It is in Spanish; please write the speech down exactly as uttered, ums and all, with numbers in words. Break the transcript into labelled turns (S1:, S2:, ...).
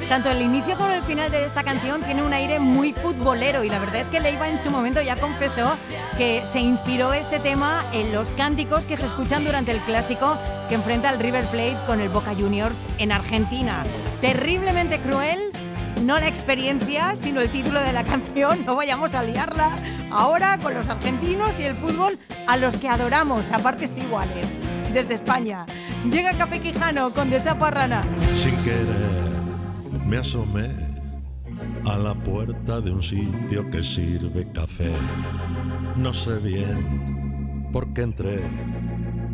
S1: Tanto el inicio como el final de esta canción tiene un aire muy futbolero y la verdad es que Leiva en su momento ya confesó que se inspiró este tema en los cánticos que se escuchan durante el clásico que enfrenta al River Plate con el Boca Juniors en Argentina. Terriblemente cruel, no la experiencia, sino el título de la canción. No vayamos a liarla ahora con los argentinos y el fútbol a los que adoramos a partes iguales. Desde España llega Café Quijano con De Sapo a Rana.
S2: Sin querer me asomé a la puerta de un sitio que sirve café. No sé bien por qué entré,